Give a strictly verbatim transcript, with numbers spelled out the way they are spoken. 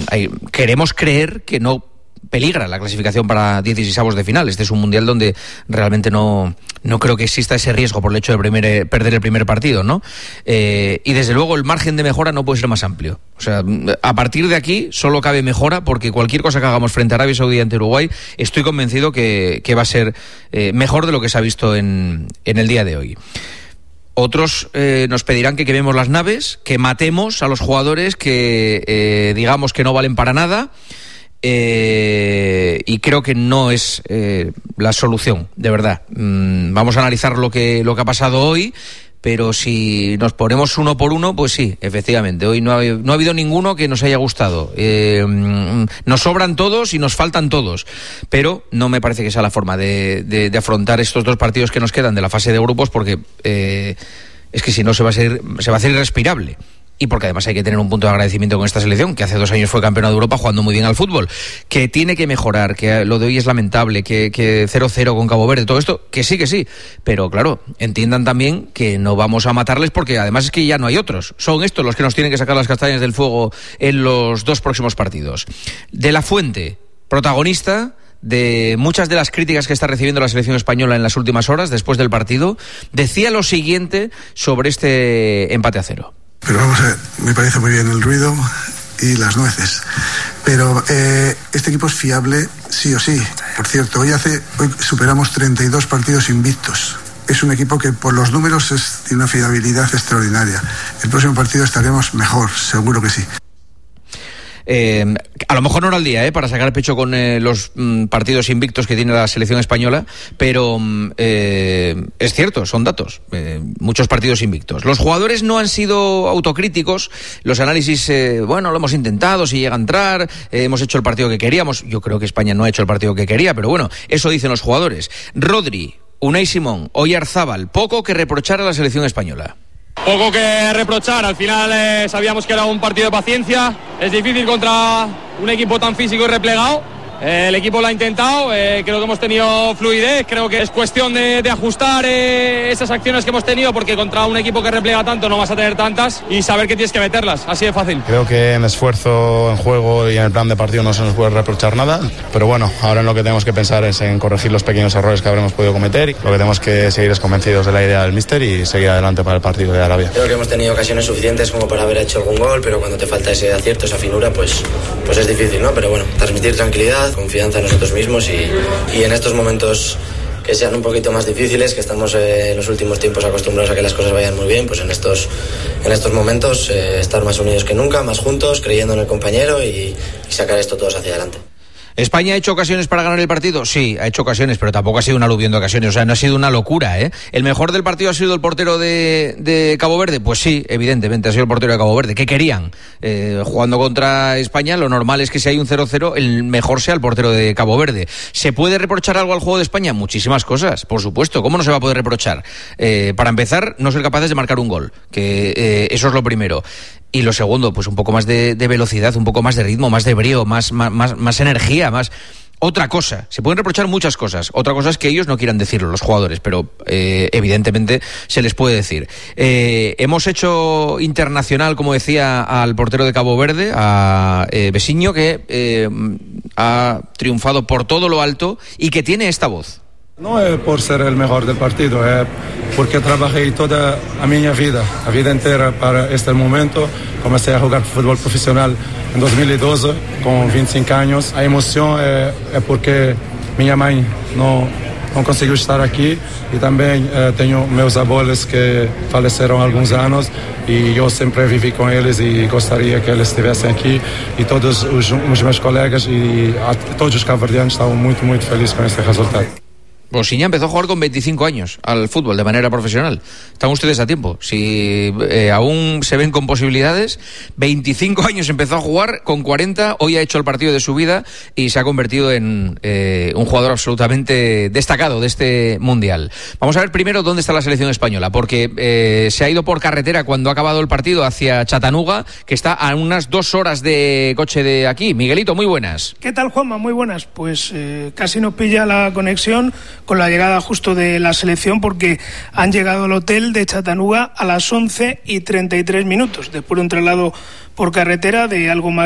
hay, queremos creer que no peligra la clasificación para dieciseisavos de final. Este es un mundial donde realmente no, no creo que exista ese riesgo por el hecho de primer, perder el primer partido, ¿no? Eh, y desde luego el margen de mejora no puede ser más amplio. O sea, a partir de aquí solo cabe mejora, porque cualquier cosa que hagamos frente a Arabia Saudí ante Uruguay, estoy convencido que, que va a ser eh, mejor de lo que se ha visto en, en el día de hoy. Otros eh, nos pedirán que quememos las naves, que matemos a los jugadores que eh, digamos que no valen para nada. Eh, y creo que no es eh, la solución, de verdad. Mm, vamos a analizar lo que, lo que ha pasado hoy, pero si nos ponemos uno por uno, pues sí, efectivamente, hoy no ha, no ha habido ninguno que nos haya gustado. Eh, nos sobran todos y nos faltan todos, pero no me parece que sea la forma de, de, de afrontar estos dos partidos que nos quedan de la fase de grupos, porque eh, es que si no se va a ser, se va a hacer irrespirable. Y porque además hay que tener un punto de agradecimiento con esta selección, que hace dos años fue campeona de Europa jugando muy bien al fútbol, que tiene que mejorar, que lo de hoy es lamentable, que, que cero cero con Cabo Verde, todo esto, que sí, que sí. Pero claro, entiendan también que no vamos a matarles, porque además es que ya no hay otros. Son estos los que nos tienen que sacar las castañas del fuego en los dos próximos partidos. De la Fuente, protagonista de muchas de las críticas que está recibiendo la selección española en las últimas horas, después del partido, decía lo siguiente sobre este empate a cero. Pero vamos a ver, me parece muy bien el ruido y las nueces. Pero eh, este equipo es fiable sí o sí. Por cierto, hoy, hace, hoy superamos treinta y dos partidos invictos. Es un equipo que por los números es de una fiabilidad extraordinaria. El próximo partido estaremos mejor, seguro que sí. Eh, a lo mejor no era el día eh, para sacar pecho con eh, los mm, partidos invictos que tiene la selección española, pero eh, es cierto, son datos, eh, muchos partidos invictos. Los jugadores no han sido autocríticos, los análisis, eh, bueno, lo hemos intentado, si llega a entrar, eh, hemos hecho el partido que queríamos. Yo creo que España no ha hecho el partido que quería, pero bueno, eso dicen los jugadores. Rodri, Unai Simón, Oyarzábal, poco que reprochar a la selección española. Poco que reprochar, al final eh, sabíamos que era un partido de paciencia, es difícil contra un equipo tan físico y replegado. Eh, el equipo lo ha intentado, eh, creo que hemos tenido fluidez, creo que es cuestión de, de ajustar eh, esas acciones que hemos tenido, porque contra un equipo que replega tanto no vas a tener tantas, y saber que tienes que meterlas, así de fácil. Creo que en esfuerzo, en juego y en el plan de partido no se nos puede reprochar nada, pero bueno, ahora en lo que tenemos que pensar es en corregir los pequeños errores que habremos podido cometer, y lo que tenemos que seguir es convencidos de la idea del míster y seguir adelante para el partido de Arabia. Creo que hemos tenido ocasiones suficientes como para haber hecho algún gol, pero cuando te falta ese acierto, esa finura, pues, pues es difícil, ¿no? Pero bueno, transmitir tranquilidad, confianza en nosotros mismos y, y en estos momentos que sean un poquito más difíciles, que estamos eh, en los últimos tiempos acostumbrados a que las cosas vayan muy bien, pues en estos, en estos momentos eh, estar más unidos que nunca, más juntos, creyendo en el compañero y, y sacar esto todos hacia adelante. ¿España ha hecho ocasiones para ganar el partido? Sí, ha hecho ocasiones, pero tampoco ha sido un aluvión de ocasiones, o sea, no ha sido una locura, ¿eh? ¿El mejor del partido ha sido el portero de, de Cabo Verde? Pues sí, evidentemente, ha sido el portero de Cabo Verde. ¿Qué querían? Eh, jugando contra España, lo normal es que si hay un cero cero, el mejor sea el portero de Cabo Verde. ¿Se puede reprochar algo al juego de España? Muchísimas cosas, por supuesto. ¿Cómo no se va a poder reprochar? Eh, para empezar, no ser capaces de marcar un gol, que eh, eso es lo primero. Y lo segundo, pues un poco más de, de velocidad, un poco más de ritmo, más de brío, más, más, más, más energía, más... Otra cosa, se pueden reprochar muchas cosas. Otra cosa es que ellos no quieran decirlo, los jugadores, pero eh, evidentemente se les puede decir. Eh, hemos hecho internacional, como decía, al portero de Cabo Verde, a eh, Besiño, que eh, ha triunfado por todo lo alto y que tiene esta voz. No es por ser el mejor del partido, es porque trabajé toda a mi vida, a vida entera para este momento. Comencé a jugar fútbol profesional en dos mil doce, con veinticinco años. La emoción es, es porque mi mãe no, no consiguió estar aquí, y también eh, tengo meus abuelos que faleceron algunos años y yo siempre viví con ellos y gustaría que ellos estuviesen aquí, y todos os, os meus colegas y a, todos los caboverdianos estaban muy, muy felices con este resultado. Bosiña empezó a jugar con veinticinco años al fútbol de manera profesional. Están ustedes a tiempo. Si eh, aún se ven con posibilidades, veinticinco años empezó a jugar, con cuarenta hoy ha hecho el partido de su vida y se ha convertido en eh, un jugador absolutamente destacado de este mundial. Vamos a ver primero dónde está la selección española, porque eh, se ha ido por carretera cuando ha acabado el partido hacia Chattanooga, que está a unas dos horas de coche de aquí. Miguelito, muy buenas. ¿Qué tal, Juanma? Muy buenas. Pues eh, casi nos pilla la conexión con la llegada justo de la selección, porque han llegado al hotel de Chattanooga a las once y treinta y tres minutos, después de un traslado por carretera de algo más